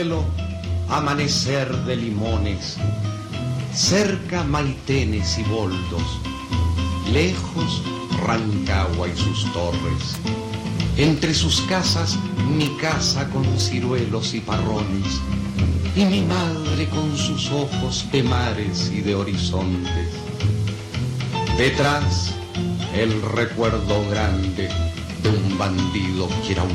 Amanecer de limones, cerca Maitenes y Boldos, lejos Rancagua y sus torres, entre sus casas mi casa con ciruelos y parrones, y mi madre con sus ojos de mares y de horizontes. Detrás el recuerdo grande de un bandido que era un